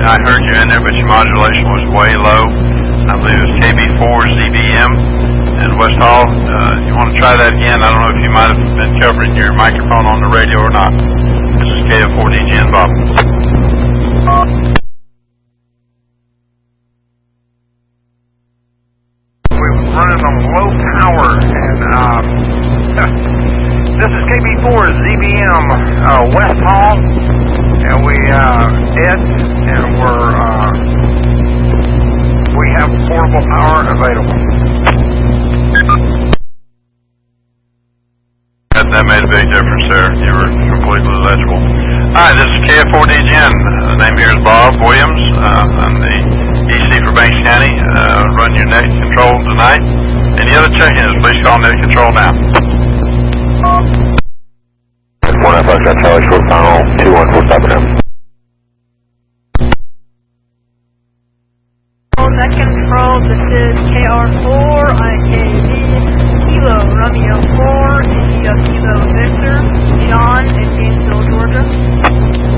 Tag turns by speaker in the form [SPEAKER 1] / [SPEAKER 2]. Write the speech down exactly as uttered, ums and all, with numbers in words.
[SPEAKER 1] I heard you in there, but your modulation was way low. I believe it was K B four Z B M in West Hall. Uh, you want to try that again? I don't know if you might have been covering your microphone on the radio or not. This is K F four D G N, Bob.
[SPEAKER 2] We're running on low power, and um, this is K B four Z B M uh, West Hall, and we uh, Ed, and we're uh, we have portable power available.
[SPEAKER 1] That, that made a big difference there. You were completely legible. All right, this is K F four D G N. The name here is Bob Williams. Uh, I'm the E C for Banks County. Uh, run your net control tonight. Any other check-ins, please call net control now.
[SPEAKER 3] one F X Charlie Short Final two one four seven M.
[SPEAKER 4] Net control, this is K R four, I K V, Kilo Romeo four, India Kilo Victor, John in Gainesville, Georgia.